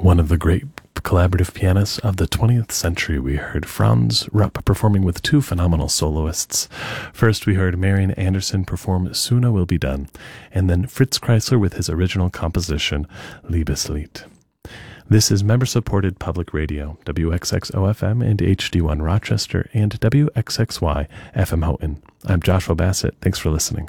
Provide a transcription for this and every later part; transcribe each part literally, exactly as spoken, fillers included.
One of the great collaborative pianists of the twentieth century, we heard Franz Rupp performing with two phenomenal soloists. First, we heard Marian Anderson perform Sooner Will Be Done, and then Fritz Kreisler with his original composition, Liebeslied. This is member-supported public radio, W X X O F M and H D one Rochester, and W X X Y F M Houghton. I'm Joshua Bassett. Thanks for listening.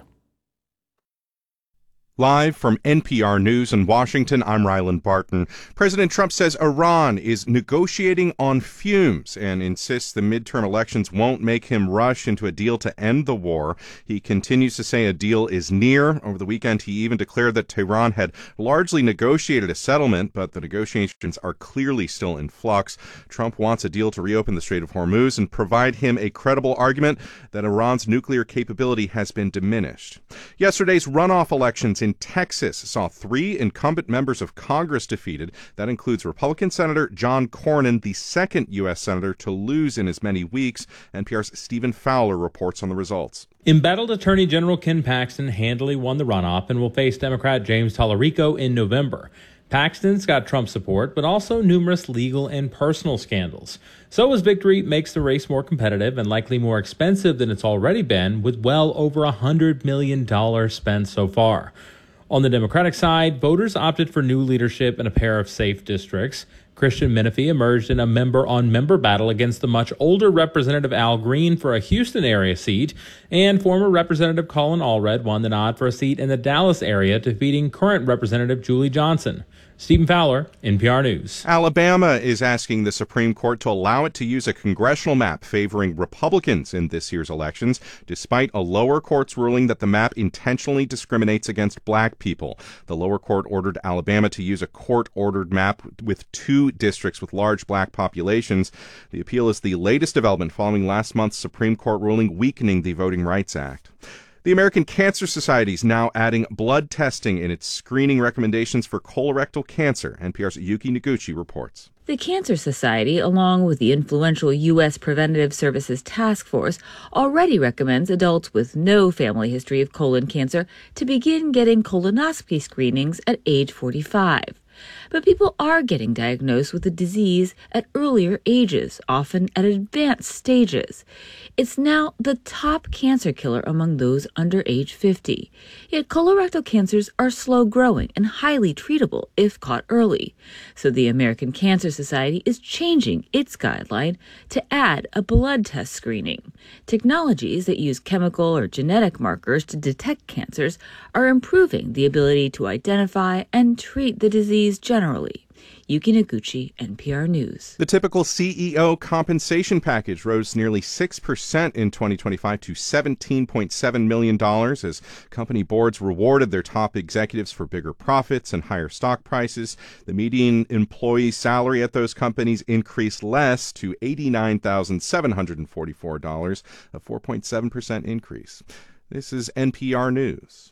Live from N P R News in Washington, I'm Ryland Barton. President Trump says Iran is negotiating on fumes and insists the midterm elections won't make him rush into a deal to end the war. He continues to say a deal is near. Over the weekend, he even declared that Tehran had largely negotiated a settlement, but the negotiations are clearly still in flux. Trump wants a deal to reopen the Strait of Hormuz and provide him a credible argument that Iran's nuclear capability has been diminished. Yesterday's runoff elections in Texas saw three incumbent members of Congress defeated. That includes Republican Senator John Cornyn, the second U S senator to lose in as many weeks. N P R's Stephen Fowler reports on the results. Embattled Attorney General Ken Paxton handily won the runoff and will face Democrat James Tallarico in November. Paxton's got Trump support, but also numerous legal and personal scandals. So his victory makes the race more competitive and likely more expensive than it's already been, with well over one hundred million dollars spent so far. On the Democratic side, voters opted for new leadership in a pair of safe districts. Christian Menifee emerged in a member-on-member battle against the much older Representative Al Green for a Houston area seat, and former Representative Colin Allred won the nod for a seat in the Dallas area, defeating current Representative Julie Johnson. Stephen Fowler, N P R News. Alabama is asking the Supreme Court to allow it to use a congressional map favoring Republicans in this year's elections, despite a lower court's ruling that the map intentionally discriminates against black people. The lower court ordered Alabama to use a court-ordered map with two districts with large black populations. The appeal is the latest development following last month's Supreme Court ruling weakening the Voting Rights Act. The American Cancer Society is now adding blood testing in its screening recommendations for colorectal cancer. N P R's Yuki Noguchi reports. The Cancer Society, along with the influential U S Preventative Services Task Force, already recommends adults with no family history of colon cancer to begin getting colonoscopy screenings at age forty-five. But people are getting diagnosed with the disease at earlier ages, often at advanced stages. It's now the top cancer killer among those under age fifty. Yet colorectal cancers are slow growing and highly treatable if caught early. So the American Cancer Society is changing its guideline to add a blood test screening. Technologies that use chemical or genetic markers to detect cancers are improving the ability to identify and treat the disease generally. Yuki Noguchi, N P R News. The typical C E O compensation package rose nearly six percent in twenty twenty-five to seventeen point seven million dollars as company boards rewarded their top executives for bigger profits and higher stock prices. The median employee salary at those companies increased less to eighty-nine thousand seven hundred forty-four dollars, a four point seven percent increase. This is N P R News.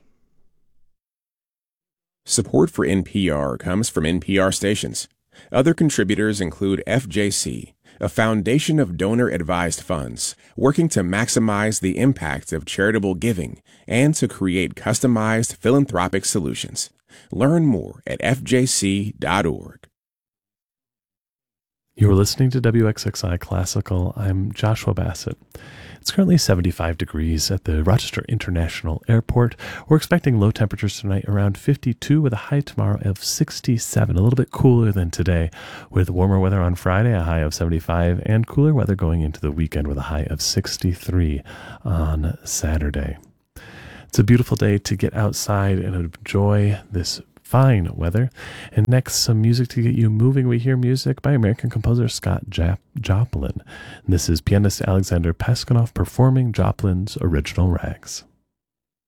Support for N P R comes from N P R stations. Other contributors include F J C, a foundation of donor-advised funds working to maximize the impact of charitable giving and to create customized philanthropic solutions. Learn more at f j c dot org. You're listening to W X X I Classical. I'm Joshua Bassett. It's currently seventy-five degrees at the Rochester International Airport. We're expecting low temperatures tonight around fifty-two with a high tomorrow of sixty-seven, a little bit cooler than today, with warmer weather on Friday, a high of seventy-five, and cooler weather going into the weekend with a high of sixty-three on Saturday. It's a beautiful day to get outside and enjoy this fine weather. And next, some music to get you moving. We hear music by American composer Scott Jap- Joplin. And this is pianist Alexander Paskunov performing Joplin's original Rags.